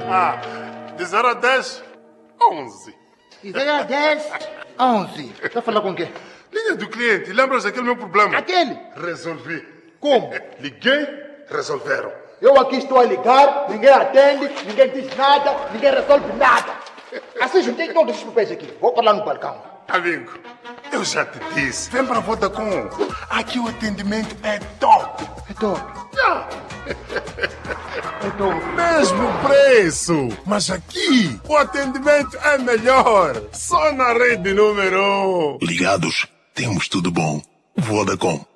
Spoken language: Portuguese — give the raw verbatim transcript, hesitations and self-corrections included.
Ah, de zero a dez, onze. De zero a dez, onze. Está a falar com quem? Linha do cliente, lembras daquele meu problema? Aquele? Resolvi. Como? Liguei, resolveram. Eu aqui estou a ligar, ninguém atende, ninguém diz nada, ninguém resolve nada. Assim juntei todos os papéis aqui. Vou falar no balcão. Amigo, eu já te disse, vem para a Vodacom. Aqui o atendimento é top. É top. Ah. É top. Mesmo preço, mas aqui o atendimento é melhor. Só na rede número um. Ligados, temos tudo bom. Vodacom.